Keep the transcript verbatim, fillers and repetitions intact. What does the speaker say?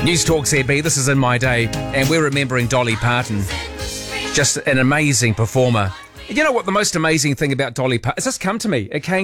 News Talk Z B, this is In My Day, and we're remembering Dolly Parton. Just an amazing performer. You know what the most amazing thing about Dolly Parton, it's just come to me, it came